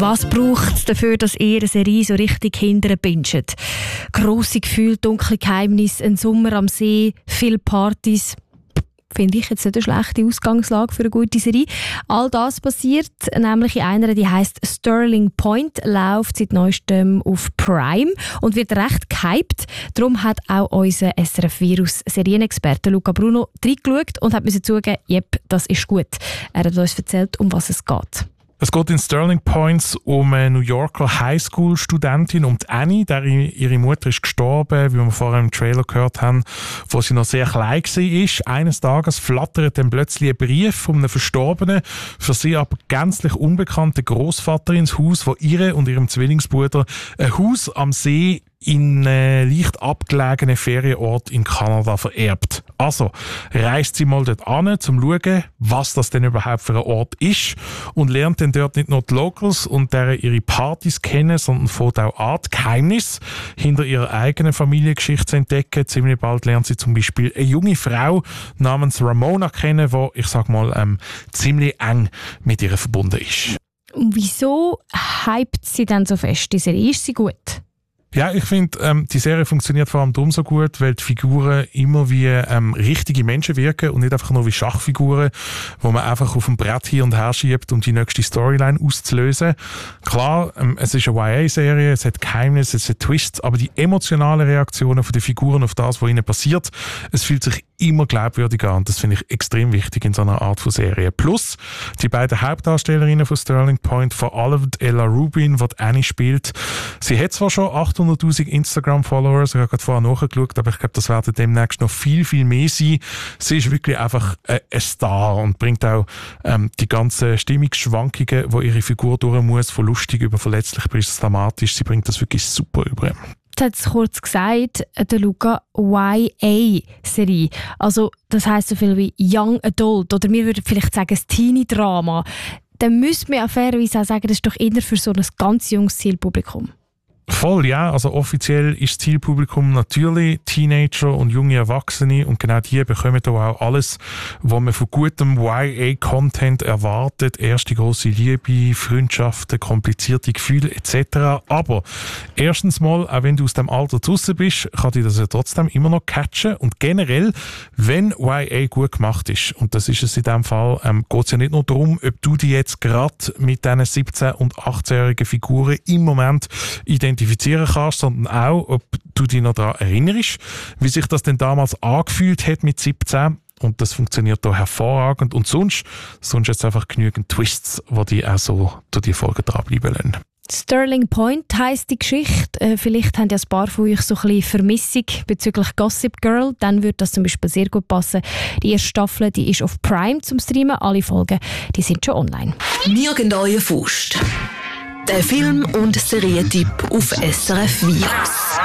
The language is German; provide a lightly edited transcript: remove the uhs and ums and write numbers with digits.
Was braucht es dafür, dass ihr eine Serie so richtig hinterher binget? Grosse Gefühle, dunkle Geheimnisse, ein Sommer am See, viele Partys. Finde ich jetzt nicht eine schlechte Ausgangslage für eine gute Serie. All das passiert nämlich in einer, die heisst Sterling Point, läuft seit neuestem auf Prime und wird recht gehypt. Darum hat auch unser SRF-Virus-Serienexperte Luca Bruno reingeschaut und hat müssen zugeben, das ist gut. Er hat uns erzählt, um was es geht. Es geht in Sterling Point um eine New Yorker Highschool-Studentin, um die Annie. Ihre Mutter ist gestorben, wie wir vorher im Trailer gehört haben, wo sie noch sehr klein war. Eines Tages flattert dann plötzlich ein Brief von einem verstorbenen, für sie aber gänzlich unbekannten Grossvater ins Haus, wo ihr und ihrem Zwillingsbruder ein Haus am See in einen leicht abgelegenen Ferienort in Kanada vererbt. Also reist sie mal dort an, um zu schauen, was das denn überhaupt für ein Ort ist und lernt dann dort nicht nur die Locals und deren ihre Partys kennen, sondern fängt auch an, die Geheimnisse hinter ihrer eigenen Familiengeschichte zu entdecken. Ziemlich bald lernt sie zum Beispiel eine junge Frau namens Ramona kennen, die, ich sag mal, ziemlich eng mit ihr verbunden ist. Und wieso hypt sie dann so fest, die Serie? Ist sie gut? Ja, ich finde, die Serie funktioniert vor allem darum so gut, weil die Figuren immer wie richtige Menschen wirken und nicht einfach nur wie Schachfiguren, wo man einfach auf dem Brett hier und her schiebt, um die nächste Storyline auszulösen. Klar, es ist eine YA-Serie, es hat Geheimnisse, es hat Twists, aber die emotionalen Reaktionen von den Figuren auf das, was ihnen passiert, es fühlt sich immer glaubwürdiger an. Das finde ich extrem wichtig in so einer Art von Serie. Plus, die beiden Hauptdarstellerinnen von Sterling Point, vor allem Ella Rubin, die Annie spielt, sie hat zwar schon 800'000 Instagram-Followers, ich habe gerade vorher nachgeschaut, aber ich glaube, das werden demnächst noch viel, viel mehr sein. Sie ist wirklich einfach ein Star und bringt auch die ganzen Stimmungsschwankungen, die ihre Figur durch muss, von lustig über verletzlich bis dramatisch, sie bringt das wirklich super über. Du hast es kurz gesagt, der Luca, YA-Serie. Also, das heisst so viel wie Young Adult oder wir würden vielleicht sagen, ein Teenie-Drama. Dann müsste man ja fairerweise auch sagen, das ist doch eher für so ein ganz junges Zielpublikum. Voll, ja. Also offiziell ist das Zielpublikum natürlich Teenager und junge Erwachsene und genau die bekommen da auch alles, was man von gutem YA-Content erwartet. Erste grosse Liebe, Freundschaften, komplizierte Gefühle etc. Aber erstens mal, auch wenn du aus dem Alter draussen bist, kann dich das ja trotzdem immer noch catchen. Und generell, wenn YA gut gemacht ist, und das ist es in diesem Fall, geht es ja nicht nur darum, ob du dich jetzt gerade mit diesen 17- und 18-jährigen Figuren im Moment identifizieren kannst, sondern auch, ob du dich noch daran erinnerst, wie sich das denn damals angefühlt hat mit 17. Und das funktioniert hier hervorragend. Und sonst jetzt einfach genügend Twists, die dich auch so durch die Folge dranbleiben lassen. Sterling Point heisst die Geschichte. Vielleicht haben ja ein paar von euch so ein bisschen Vermissung bezüglich Gossip Girl. Dann würde das zum Beispiel sehr gut passen. Die erste Staffel, die ist auf Prime zum Streamen. Alle Folgen, die sind schon online. Nirgendwo Faust. Der Film- und Serientipp auf SRF Virus.